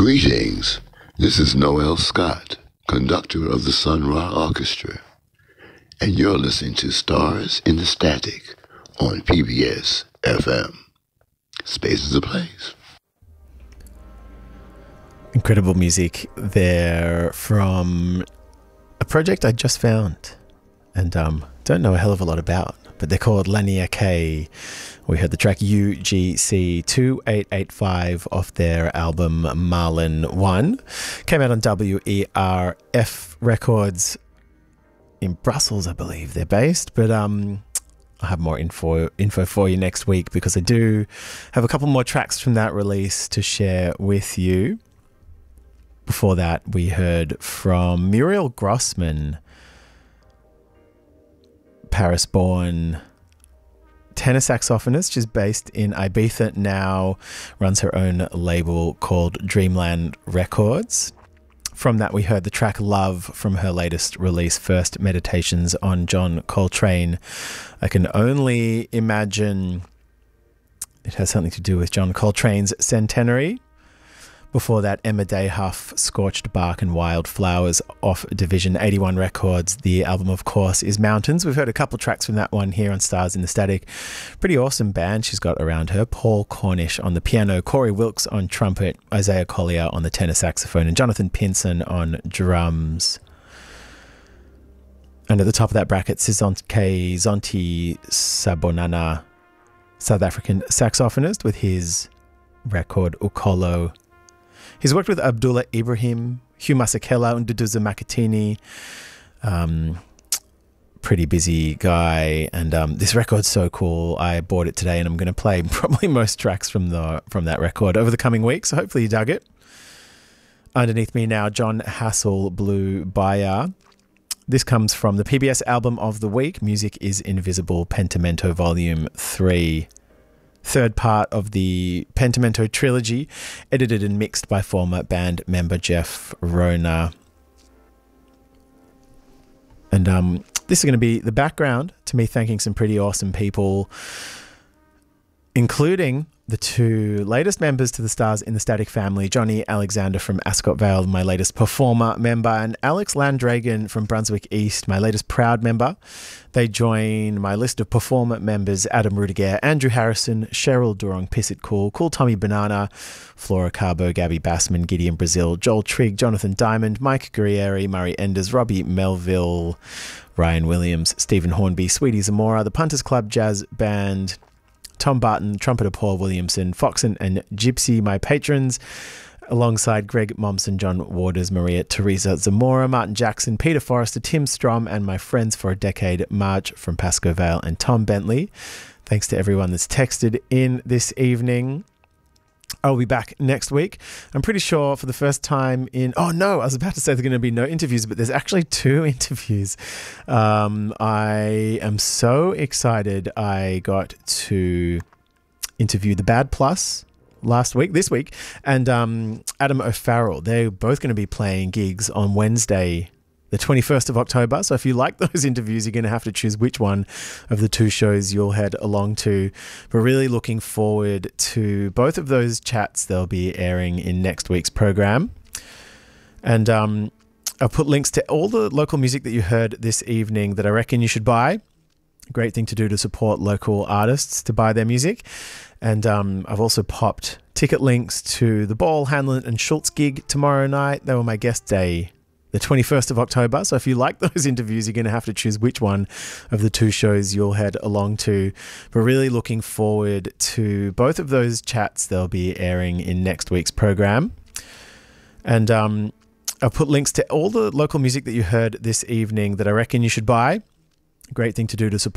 Greetings. This is Noel Scott, conductor of the Sun Ra Orchestra, and you're listening to Stars in the Static on PBS FM. Space is a place. Incredible music there from a project I just found and don't know a hell of a lot about, but they're called Lanier K. We heard the track UGC 2885 off their album Marlin 1. Came out on WERF Records in Brussels, I believe they're based, but I'll have more info for you next week because I do have a couple more tracks from that release to share with you. Before that, we heard from Muriel Grossman, Paris-born tenor saxophonist. She's based in Ibiza now, runs her own label called Dreamland Records. From that, we heard the track Love from her latest release, First Meditations on John Coltrane. I can only imagine it has something to do with John Coltrane's centenary. Before that, Emma Dayhuff, Scorched Bark and Wildflowers off Division 81 Records. The album, of course, is Mountains. We've heard a couple tracks from that one here on Stars in the Static. Pretty awesome band she's got around her. Paul Cornish on the piano, Corey Wilkes on trumpet, Isaiah Collier on the tenor saxophone, and Jonathan Pinson on drums. And at the top of that bracket, Sizonke Zonti Sabonana, South African saxophonist, with his record Ukolo. He's worked with Abdullah Ibrahim, Hugh Masekela, and Duduza Makatini. Pretty busy guy, and this record's so cool. I bought it today, and I'm going to play probably most tracks from that record over the coming weeks. So hopefully you dug it. Underneath me now, John Hassel, Blue Bayer. This comes from the PBS album of the week, Music is Invisible, Pentimento Volume 3. Third part of the Pentimento trilogy, edited and mixed by former band member Jeff Rona. And this is going to be the background to me thanking some pretty awesome people, including the two latest members to the Stars in the Static family, Johnny Alexander from Ascot Vale, my latest performer member, and Alex Landragon from Brunswick East, my latest proud member. They join my list of performer members: Adam Rudiger, Andrew Harrison, Cheryl Durong, Pissit Cool, Cool Tommy Banana, Flora Carbo, Gabby Bassman, Gideon Brazil, Joel Trigg, Jonathan Diamond, Mike Guerrieri, Murray Enders, Robbie Melville, Ryan Williams, Stephen Hornby, Sweetie Zamora, the Punters Club Jazz Band, Tom Barton, trumpeter Paul Williamson, Foxen and Gypsy, my patrons, alongside Greg Momsen, John Waters, Maria Teresa Zamora, Martin Jackson, Peter Forrester, Tim Strom, and my friends for a decade, Marge from Pascoe Vale and Tom Bentley. Thanks to everyone that's texted in this evening. I'll be back next week. I'm pretty sure for the first time in... Oh, no, I was about to say there's going to be no interviews, but there's actually 2 interviews. I am so excited. I got to interview the Bad Plus this week, and Adam O'Farrell. They're both going to be playing gigs on Wednesday, the 21st of October. So if you like those interviews, you're going to have to choose which one of the 2 shows you'll head along to. But really looking forward to both of those chats. They'll be airing in next week's program. And I'll put links to all the local music that you heard this evening that I reckon you should buy. Great thing to do to support local artists, to buy their music. And I've also popped ticket links to the Ball, Hanlon and Schultz gig tomorrow night. They were my guest day, the 21st of October. So if you like those interviews, you're going to have to choose which one of the 2 shows you'll head along to. But really looking forward to both of those chats. They'll be airing in next week's program. And I'll put links to all the local music that you heard this evening that I reckon you should buy. Great thing to do to support